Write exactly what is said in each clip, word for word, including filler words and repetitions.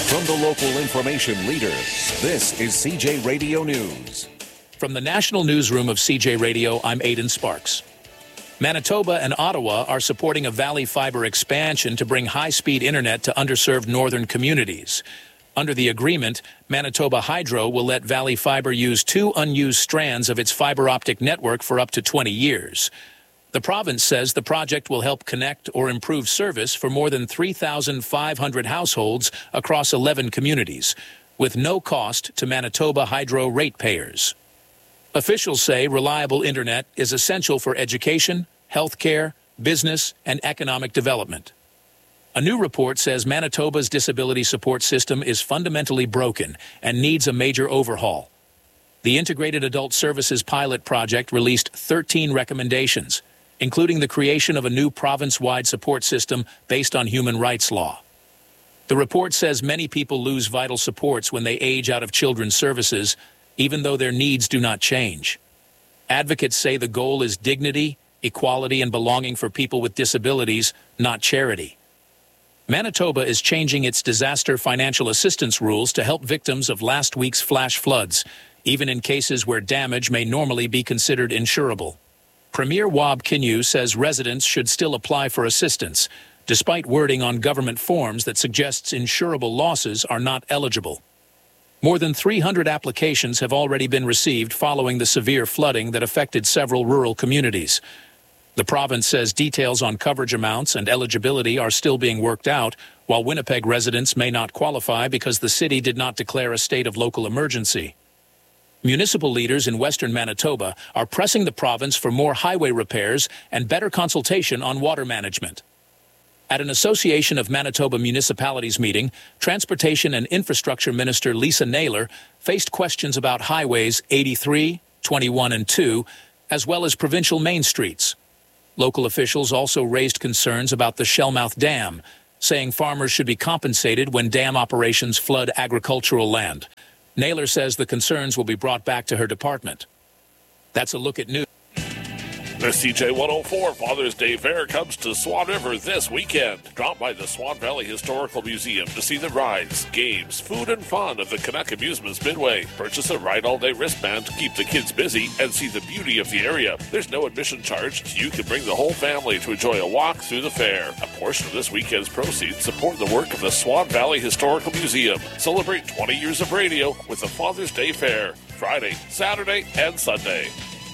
From the local information leader, this is C J Radio News. From the National Newsroom of C J Radio, I'm Aidan Sparks. Manitoba and Ottawa are supporting a Valley Fiber expansion to bring high-speed internet to underserved northern communities. Under the agreement, Manitoba Hydro will let Valley Fiber use two unused strands of its fiber optic network for up to twenty years. The province says the project will help connect or improve service for more than three thousand five hundred households across eleven communities, with no cost to Manitoba Hydro ratepayers. Officials say reliable internet is essential for education, healthcare, business, and economic development. A new report says Manitoba's disability support system is fundamentally broken and needs a major overhaul. The Integrated Adult Services Pilot Project released thirteen recommendations, including the creation of a new province-wide support system based on human rights law. The report says many people lose vital supports when they age out of children's services, even though their needs do not change. Advocates say the goal is dignity, equality, and belonging for people with disabilities, not charity. Manitoba is changing its disaster financial assistance rules to help victims of last week's flash floods, even in cases where damage may normally be considered insurable. Premier Wab Kinew says residents should still apply for assistance, despite wording on government forms that suggests insurable losses are not eligible. More than three hundred applications have already been received following the severe flooding that affected several rural communities. The province says details on coverage amounts and eligibility are still being worked out, while Winnipeg residents may not qualify because the city did not declare a state of local emergency. Municipal leaders in western Manitoba are pressing the province for more highway repairs and better consultation on water management. At an Association of Manitoba Municipalities meeting, Transportation and Infrastructure Minister Lisa Naylor faced questions about highways eighty-three, twenty-one, and two, as well as provincial main streets. Local officials also raised concerns about the Shellmouth Dam, saying farmers should be compensated when dam operations flood agricultural land. Naylor says the concerns will be brought back to her department. That's a look at news. The C J one oh four Father's Day Fair comes to Swan River this weekend. Drop by the Swan Valley Historical Museum to see the rides, games, food, and fun of the Canuck Amusements Midway. Purchase a ride-all-day wristband to keep the kids busy and see the beauty of the area. There's no admission charge, so you can bring the whole family to enjoy a walk through the fair. A portion of this weekend's proceeds support the work of the Swan Valley Historical Museum. Celebrate twenty years of radio with the Father's Day Fair, Friday, Saturday, and Sunday.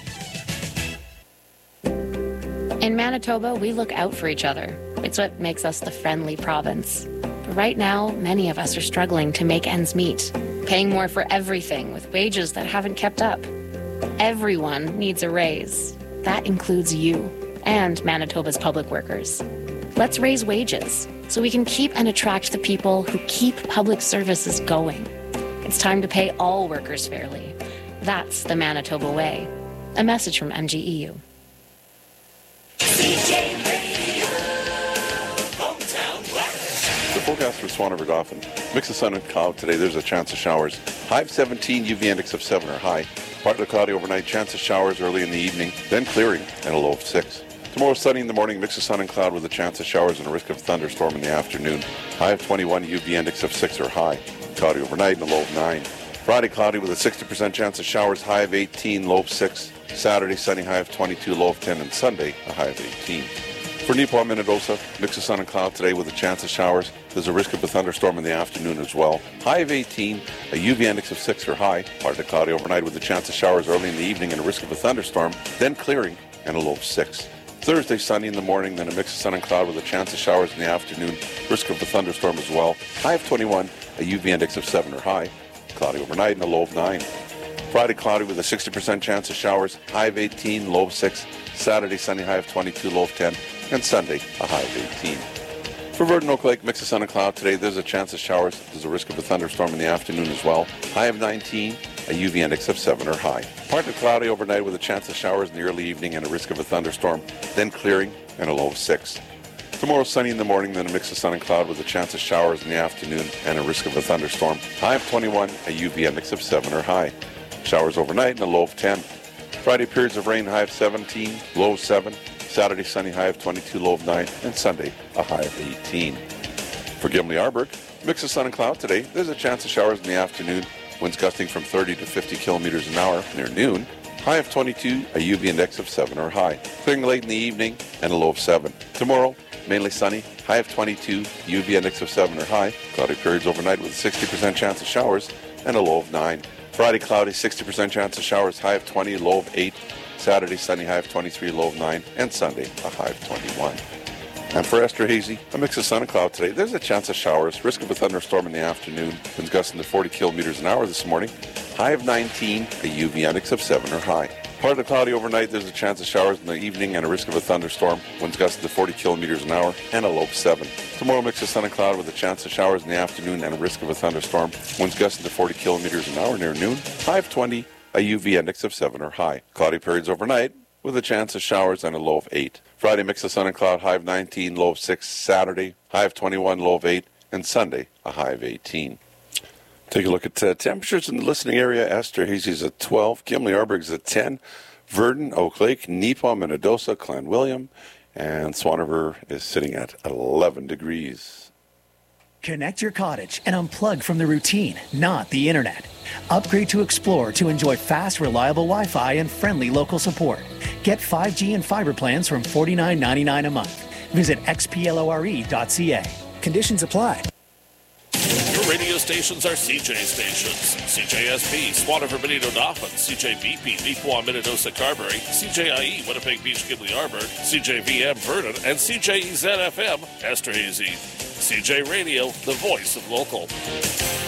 In Manitoba, we look out for each other. It's what makes us the friendly province. But right now, many of us are struggling to make ends meet, paying more for everything with wages that haven't kept up. Everyone needs a raise. That includes you and Manitoba's public workers. Let's raise wages so we can keep and attract the people who keep public services going. It's time to pay all workers fairly. That's the Manitoba way. A message from M G E U. The forecast for Swan River Dauphin. Mix of sun and cloud today. There's a chance of showers. High of seventeen, U V index of seven or high. Partly cloudy overnight, chance of showers early in the evening, then clearing and a low of six. Tomorrow sunny in the morning, mix of sun and cloud with a chance of showers and a risk of thunderstorm in the afternoon. High of twenty-one, U V index of six or high. Cloudy overnight and a low of nine. Friday cloudy with a sixty percent chance of showers, high of eighteen, low of six. Saturday sunny, high of twenty-two, low of ten, and Sunday a high of eighteen. For Neepawa, Minnedosa, mix of sun and cloud today with a chance of showers. There's a risk of a thunderstorm in the afternoon as well. High of eighteen, a U V index of six or high. Partly cloudy overnight with a chance of showers early in the evening and a risk of a thunderstorm, then clearing and a low of six. Thursday sunny in the morning, then a mix of sun and cloud with a chance of showers in the afternoon, risk of a thunderstorm as well. High of twenty-one, a U V index of seven or high. Cloudy overnight and a low of nine. Friday cloudy with a sixty percent chance of showers, high of eighteen, low of six. Saturday sunny, high of twenty-two, low of ten. And Sunday, a high of eighteen. For Virgin Oak Lake, mix of sun and cloud today. There's a chance of showers. There's a risk of a thunderstorm in the afternoon as well. High of nineteen, a U V index of seven or high. Partly cloudy overnight with a chance of showers in the early evening and a risk of a thunderstorm, then clearing and a low of six. Tomorrow sunny in the morning, then a mix of sun and cloud with a chance of showers in the afternoon and a risk of a thunderstorm. High of twenty-one, a U V index of seven or high. Showers overnight and a low of ten. Friday periods of rain, high of seventeen, low of seven. Saturday sunny, high of twenty-two, low of nine. And Sunday, a high of eighteen. For Gimli Arberg, Mix of sun and cloud today. There's a chance of showers in the afternoon. Winds gusting from thirty to fifty kilometers an hour near noon. High of twenty-two, a U V index of seven or high. Clearing late in the evening and a low of seven. Tomorrow, mainly sunny. High of twenty-two, U V index of seven or high. Cloudy periods overnight with a sixty percent chance of showers and a low of nine. Friday, cloudy, sixty percent chance of showers. High of twenty, low of eight. Saturday, sunny, high of twenty-three, low of nine. And Sunday, a high of twenty-one. And for Esterhazy, a mix of sun and cloud today. There's a chance of showers. Risk of a thunderstorm in the afternoon. Winds gusting to forty kilometers an hour this morning. High of nineteen, a U V index of seven or high. Partly cloudy overnight. There's a chance of showers in the evening and a risk of a thunderstorm. Winds gusting to forty kilometers an hour and a low of seven. Tomorrow, mix of sun and cloud with a chance of showers in the afternoon and a risk of a thunderstorm. Winds gusting to forty kilometers an hour near noon. High of twenty, a U V index of seven or high. Cloudy periods overnight with a chance of showers and a low of eight. Friday, mix of sun and cloud, high of nineteen, low of six. Saturday, high of twenty-one, low of eight. And Sunday, a high of eighteen. Take a look at uh, temperatures in the listening area. Esterhazy's at twelve, Gimli Arberg's at ten, Verdon, Oak Lake, Neepaw, Minnedosa, Clanwilliam, and Swan River is sitting at eleven degrees. Connect your cottage and unplug from the routine, not the internet. Upgrade to Explore to enjoy fast, reliable Wi-Fi and friendly local support. Get five G and fiber plans from forty-nine ninety-nine a month. Visit x p lore dot c a. Conditions apply. Your radio stations are C J stations. C J S P, Swan River, Benito, Dauphin, C J B P, Neepaw, Minnedosa, Carberry, C J I E, Winnipeg Beach, Gimli Arbor, C J V M, Verdon, and C J E Z F M, Esterhazy. C J Radio, the voice of local.